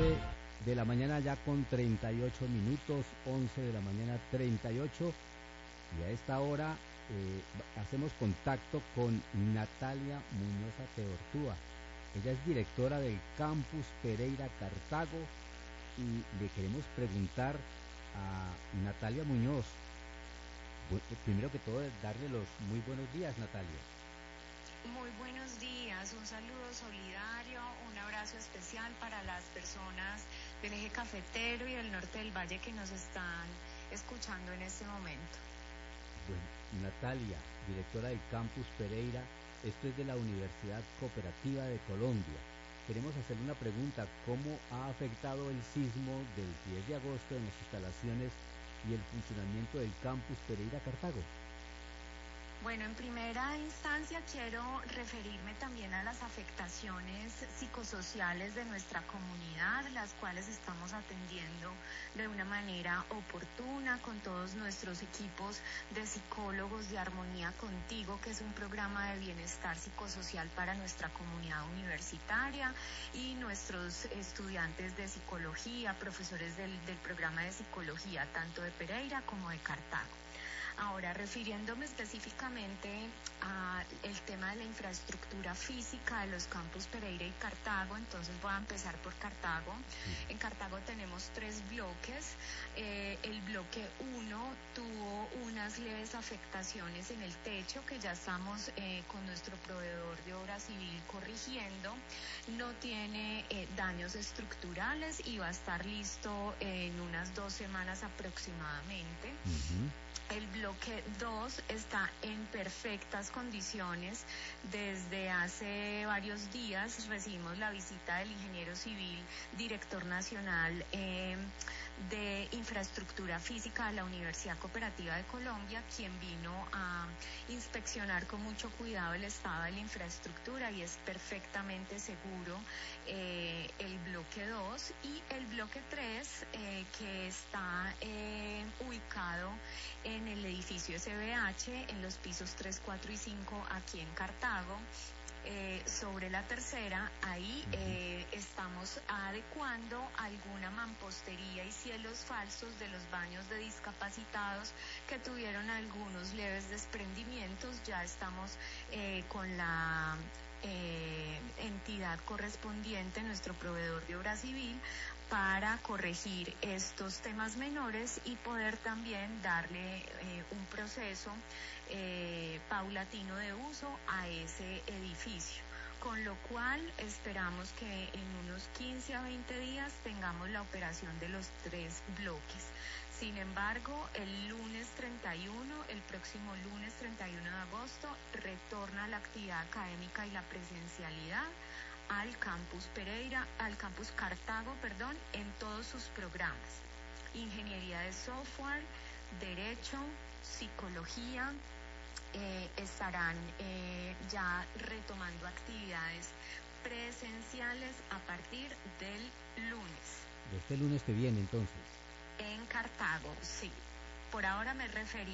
de la mañana ya con 38 minutos, 11 de la mañana 38, y a esta hora hacemos contacto con Natalia Muñoz Teortúa. Ella es directora del Campus Pereira Cartago y le queremos preguntar a Natalia Muñoz, primero que todo darle los muy buenos días, Natalia. Muy buenos días, un saludo solidario, un abrazo especial para las personas del eje cafetero y del norte del valle que nos están escuchando en este momento. Bueno, Natalia, directora del Campus Pereira, esto es de la Universidad Cooperativa de Colombia. Queremos hacerle una pregunta: ¿cómo ha afectado el sismo del 10 de agosto en las instalaciones y el funcionamiento del Campus Pereira Cartago? Bueno, en primera instancia quiero referirme también a las afectaciones psicosociales de nuestra comunidad, las cuales estamos atendiendo de una manera oportuna con todos nuestros equipos de psicólogos de Armonía Contigo, que es un programa de bienestar psicosocial para nuestra comunidad universitaria, y nuestros estudiantes de psicología, profesores del programa de psicología, tanto de Pereira como de Cartago. Ahora, refiriéndome específicamente al tema de la infraestructura física de los campus Pereira y Cartago, entonces voy a empezar por Cartago. En Cartago tenemos 3 bloques. El bloque 1 tuvo unas leves afectaciones en el techo que ya estamos con nuestro proveedor de obra civil corrigiendo. No tiene daños estructurales y va a estar listo en unas 2 semanas aproximadamente. El bloque 2 está en perfectas condiciones. Desde hace varios días recibimos la visita del ingeniero civil, director nacional de infraestructura física de la Universidad Cooperativa de Colombia, quien vino a inspeccionar con mucho cuidado el estado de la infraestructura, y es perfectamente seguro el bloque 2. Y el bloque 3, que está ubicado en el edificio SBH, en los pisos 3, 4 y 5, aquí en Cartago, sobre la tercera, ahí estamos adecuando alguna mampostería y cielos falsos de los baños de discapacitados que tuvieron algunos leves desprendimientos. Ya estamos con la entidad correspondiente, nuestro proveedor de obra civil, para corregir estos temas menores y poder también darle un proceso paulatino de uso a ese edificio, con lo cual esperamos que en unos 15 a 20 días tengamos la operación de los 3 bloques. Sin embargo, el próximo lunes 31 de agosto, retorna la actividad académica y la presencialidad al campus Cartago, en todos sus programas: ingeniería de software, derecho, psicología. Estarán ya retomando actividades presenciales a partir del lunes. De este lunes que viene, entonces. En Cartago, sí. Por ahora me referí